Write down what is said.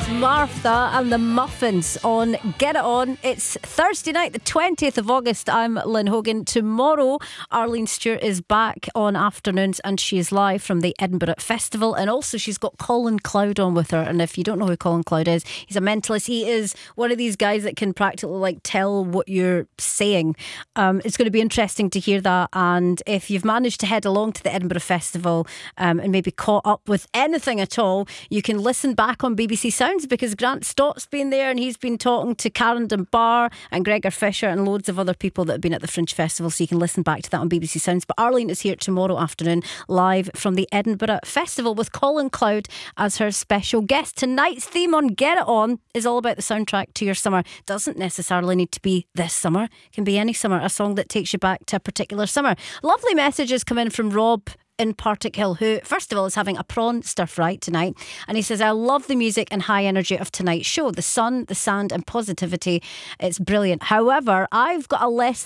Martha and the Muffins on Get It On. It's Thursday night, the 20th of August. I'm Lynn Hogan. Tomorrow, Arlene Stewart is back on afternoons and she is live from the Edinburgh Festival. And also, she's got Colin Cloud on with her. And if you don't know who Colin Cloud is, he's a mentalist. He is one of these guys that can practically tell what you're saying. It's going to be interesting to hear that. And if you've managed to head along to the Edinburgh Festival and maybe caught up with anything at all, you can listen back on BBC Sounds, because Grant Stott's been there and he's been talking to Karen Dunbar and Gregor Fisher and loads of other people that have been at the Fringe Festival, so you can listen back to that on BBC Sounds. But Arlene is here tomorrow afternoon live from the Edinburgh Festival with Colin Cloud as her special guest. Tonight's theme on Get It On is all about the soundtrack to your summer. Doesn't necessarily need to be this summer, it can be any summer, a song that takes you back to a particular summer. Lovely messages come in from Rob in Partick Hill, who first of all is having a prawn stir fry tonight, and he says, I love the music and high energy of tonight's show, the sun, the sand and positivity, it's brilliant. However, I've got a less